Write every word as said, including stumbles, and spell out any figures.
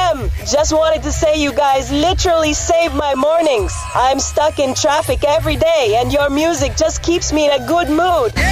M. Just wanted to say you guys literally save my mornings. I'm stuck in traffic every day and your music just keeps me in a good mood.